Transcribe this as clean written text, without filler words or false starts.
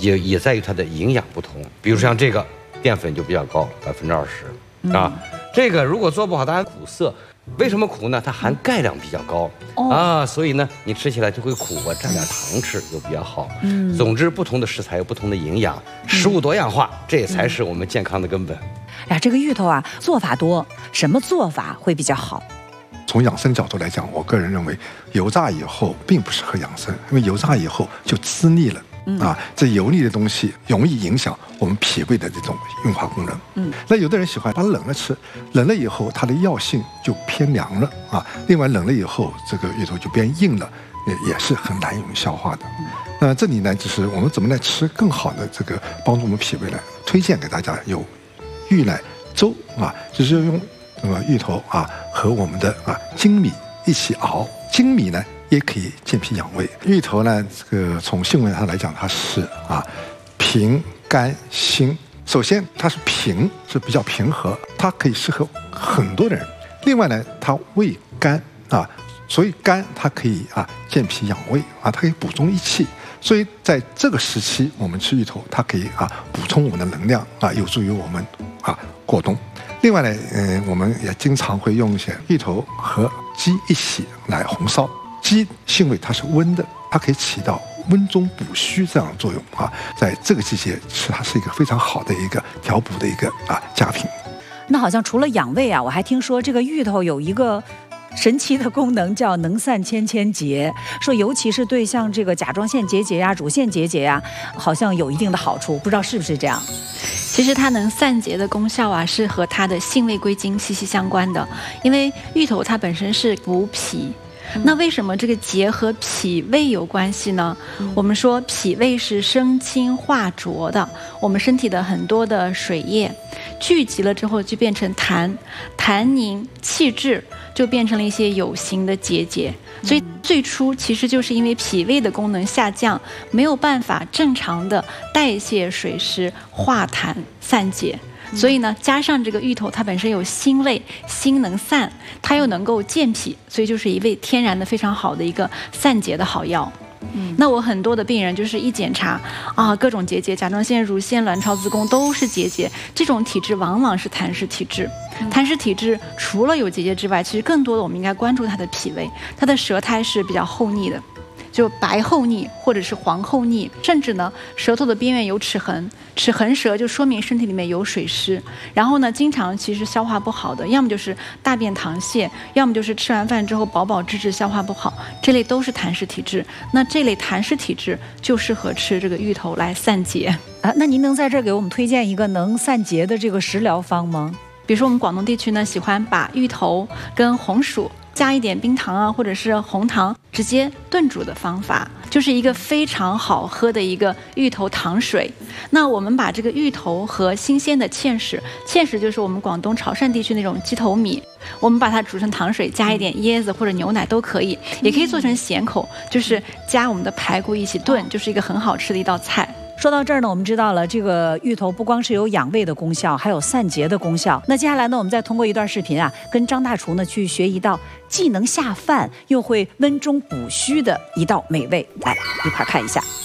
也在于它的营养不同。比如像这个淀粉就比较高，20%啊。这个如果做不好，它还苦涩。为什么苦呢？它含钙量比较高啊，所以呢，你吃起来就会苦。我蘸点糖吃就比较好。总之，不同的食材有不同的营养，食物多样化，这才是我们健康的根本。 呀，这个芋头啊，做法多，什么做法会比较好？ 从养生角度来讲，我个人认为油炸以后并不适合养生，因为油炸以后就滋腻了。这油腻的东西容易影响我们脾胃的这种运化功能。那有的人喜欢把它冷了吃，冷了以后它的药性就偏凉了啊。另外冷了以后，这个芋头就变硬了，也是很难以消化的。那这里呢，就是我们怎么来吃更好的这个帮助我们脾胃呢？推荐给大家有芋奶粥啊，就是用芋头啊和我们的粳米一起熬，粳米呢也可以健脾养胃。芋头呢，这个从性味上来讲，它是平甘辛。首先，它是平，是比较平和，它可以适合很多人。另外呢，它味甘所以甘它可以健脾养胃它可以补中益气。所以在这个时期，我们吃芋头，它可以补充我们的能量有助于我们过冬。另外呢，我们也经常会用一些芋头和鸡一起来红烧。鸡性味它是温的，它可以起到温中补虚这样的作用在这个季节吃它是一个非常好的一个调补的一个佳品。 那好像除了养胃我还听说这个芋头有一个神奇的功能，叫能散千千结，说尤其是对像这个甲状腺结节乳腺结节好像有一定的好处，不知道是不是这样？ 其实它能散结的功效是和它的性味归经息息相关的，因为芋头它本身是补脾。那为什么这个结和脾胃有关系呢？我们说脾胃是生清化浊的，我们身体的很多的水液聚集了之后就变成痰，痰凝气滞，就变成了一些有形的结节。所以最初其实就是因为脾胃的功能下降，没有办法正常的代谢水湿、化痰散结。所以呢，加上这个芋头它本身有辛味，辛能散，它又能够健脾，所以就是一味天然的非常好的一个散结的好药。那我很多的病人就是一检查各种结节，甲状腺、乳腺、卵巢、子宫都是结节，这种体质往往是痰湿体质。痰湿体质除了有结节之外，其实更多的我们应该关注它的脾胃，它的舌苔是比较厚腻的。就白厚腻或者是黄厚腻，甚至呢舌头的边缘有齿痕，齿痕舌就说明身体里面有水湿。然后呢，经常其实消化不好的，要么就是大便溏泻，要么就是吃完饭之后饱饱滞滞消化不好，这类都是痰湿体质。那这类痰湿体质就适合吃这个芋头来散结那您能在这儿给我们推荐一个能散结的这个食疗方吗？ 比如说我们广东地区呢，喜欢把芋头跟红薯加一点冰糖或者是红糖直接炖煮的方法，就是一个非常好喝的一个芋头糖水。那我们把这个芋头和新鲜的芡实，芡实就是我们广东潮汕地区那种鸡头米，我们把它煮成糖水，加一点椰子或者牛奶都可以，也可以做成咸口，就是加我们的排骨一起炖，就是一个很好吃的一道菜。 说到这儿呢，我们知道了这个芋头不光是有养胃的功效，还有散结的功效。那接下来呢，我们再通过一段视频跟张大厨呢去学一道既能下饭又会温中补虚的一道美味，来一块看一下。